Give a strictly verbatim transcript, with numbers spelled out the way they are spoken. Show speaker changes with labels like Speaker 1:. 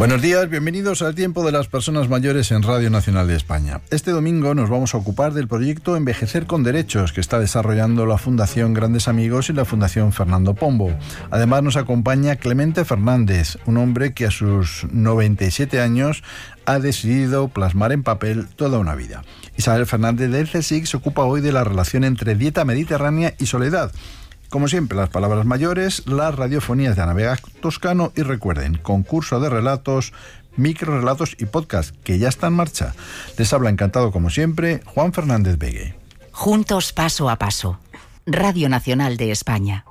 Speaker 1: Buenos días, bienvenidos al Tiempo de las Personas Mayores en Radio Nacional de España. Este domingo nos vamos a ocupar del proyecto Envejecer con Derechos que está desarrollando la Fundación Grandes Amigos y la Fundación Fernando Pombo. Además nos acompaña Clemente Fernández, un hombre que a sus noventa y siete años ha decidido plasmar en papel toda una vida. Isabel Fernández del CSIC se ocupa hoy de la relación entre dieta mediterránea y soledad. Como siempre, las palabras mayores, las radiofonías de Ana Vega Toscano y recuerden, concurso de relatos, microrelatos y podcast, que ya está en marcha. Les habla encantado, como siempre, Juan Fernández Begue.
Speaker 2: Juntos paso a paso. Radio Nacional de España.